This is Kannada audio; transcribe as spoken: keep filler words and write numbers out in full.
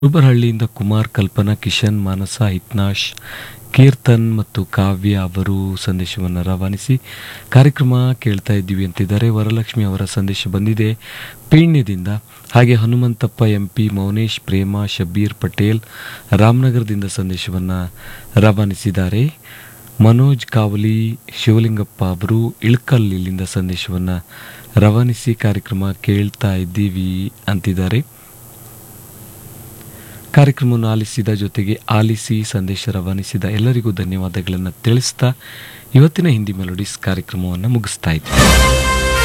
ಕುರುಬರಹಳ್ಳಿಯಿಂದ ಕುಮಾರ್, ಕಲ್ಪನಾ, ಕಿಶನ್, ಮಾನಸ, ಹಿತ್ನಾಶ್, ಕೀರ್ತನ್ ಮತ್ತು ಕಾವ್ಯ ಅವರು ಸಂದೇಶವನ್ನು ರವಾನಿಸಿ ಕಾರ್ಯಕ್ರಮ ಕೇಳ್ತಾ ಇದ್ದೀವಿ ಅಂತಿದ್ದಾರೆ. ವರಲಕ್ಷ್ಮಿ ಅವರ ಸಂದೇಶ ಬಂದಿದೆ ಪೀಣ್ಯದಿಂದ. ಹಾಗೆ ಹನುಮಂತಪ್ಪ ಎಂ ಪಿ, ಮೌನೇಶ್, ಪ್ರೇಮ, ಶಬೀರ್ ಪಟೇಲ್ ರಾಮನಗರದಿಂದ ಸಂದೇಶವನ್ನು ರವಾನಿಸಿದ್ದಾರೆ. ಮನೋಜ್ ಕಾವಲಿ, ಶಿವಲಿಂಗಪ್ಪ ಅವರು ಇಳ್ಕಲ್ ಇಲ್ಲಿಂದ ಸಂದೇಶವನ್ನು ರವಾನಿಸಿ ಕಾರ್ಯಕ್ರಮ ಕೇಳ್ತಾ ಇದ್ದೀವಿ ಅಂತಿದ್ದಾರೆ. ಕಾರ್ಯಕ್ರಮವನ್ನು ಆಲಿಸಿದ ಜೊತೆಗೆ ಆಲಿಸಿ ಸಂದೇಶ ರವಾನಿಸಿದ ಎಲ್ಲರಿಗೂ ಧನ್ಯವಾದಗಳನ್ನು ತಿಳಿಸ್ತಾ ಇವತ್ತಿನ ಹಿಂದಿ ಮೆಲೋಡಿಸ್ ಕಾರ್ಯಕ್ರಮವನ್ನು ಮುಗಿಸ್ತಾ ಇದ್ದೀವಿ.